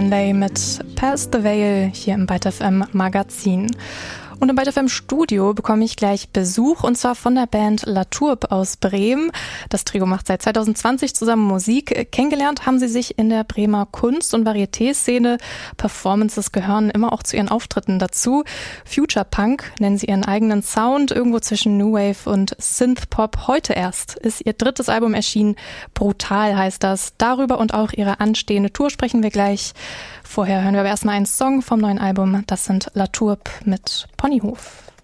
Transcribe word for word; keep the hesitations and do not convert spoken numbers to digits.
Finlay mit Past the Veil hier im Byte F M Magazin. Und im Byte F M Studio bekomme ich gleich Besuch, und zwar von der Band La Tourbe aus Bremen. Das Trio macht seit zwanzig zwanzig zusammen Musik. Kennengelernt haben sie sich in der Bremer Kunst- und Varieté-Szene. Performances gehören immer auch zu ihren Auftritten dazu. Future Punk nennen sie ihren eigenen Sound, irgendwo zwischen New Wave und Synthpop. Heute erst ist ihr drittes Album erschienen. Brutal heißt das. Darüber und auch ihre anstehende Tour sprechen wir gleich. Vorher hören wir aber erstmal einen Song vom neuen Album. Das sind La Tourbe mit Ponyhof.